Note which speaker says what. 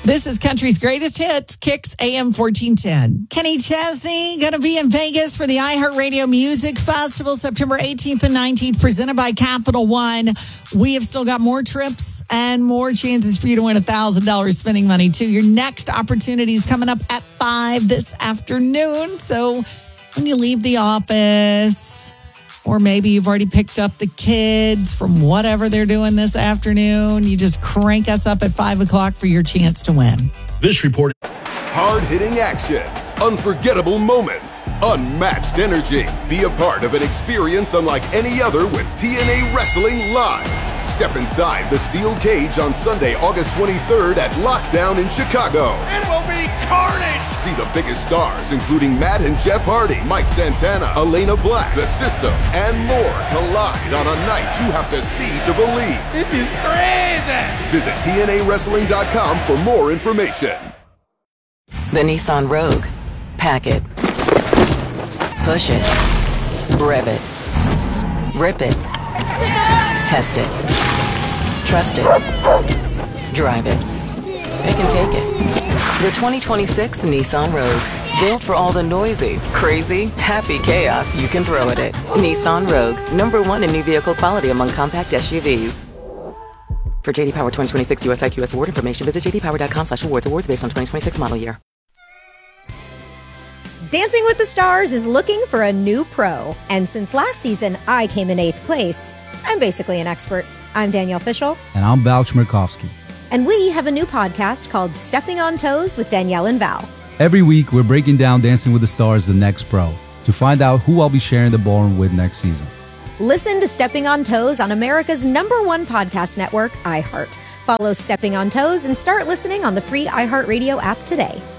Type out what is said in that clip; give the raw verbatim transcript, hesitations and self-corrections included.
Speaker 1: This is Country's Greatest Hits, Kicks A M fourteen ten. Kenny Chesney going to be in Vegas for the iHeartRadio Music Festival, September eighteenth and nineteenth, presented by Capital One. We have still got more trips and more chances for you to win one thousand dollars spending money, too. Your next opportunity is coming up at five this afternoon. So when you leave the office, or maybe you've already picked up the kids from whatever they're doing this afternoon, you just crank us up at five o'clock for your chance to win.
Speaker 2: This report.
Speaker 3: Hard-hitting action, unforgettable moments, unmatched energy. Be a part of an experience unlike any other with T N A Wrestling Live. Step inside the steel cage on Sunday, August twenty-third at Lockdown in Chicago.
Speaker 2: It will be carnage!
Speaker 3: See the biggest stars, including Matt and Jeff Hardy, Mike Santana, Elena Black, The System, and more collide on a night you have to see to believe.
Speaker 2: This is crazy!
Speaker 3: Visit T N A wrestling dot com for more information.
Speaker 4: The Nissan Rogue. Pack it. Push it. Rev it. Rip it. Test it. Trust it. Drive it. Pick and take it. The twenty twenty-six Nissan Rogue. Built for all the noisy, crazy, happy chaos you can throw at it. Nissan Rogue. Number one in new vehicle quality among compact S U Vs. For J D Power twenty twenty-six U S I Q S award information, visit j d power dot com slash awards. Awards based on twenty twenty-six model year.
Speaker 5: Dancing with the Stars is looking for a new pro. And since last season, I came in eighth place. I'm basically an expert. I'm Danielle Fishel.
Speaker 6: And I'm Val Chmerkovskiy.
Speaker 5: And we have a new podcast called Stepping on Toes with Danielle and Val.
Speaker 6: Every week, we're breaking down Dancing with the Stars, the next pro, to find out who I'll be sharing the ballroom with next season.
Speaker 5: Listen to Stepping on Toes on America's number one podcast network, iHeart. Follow Stepping on Toes and start listening on the free iHeartRadio app today.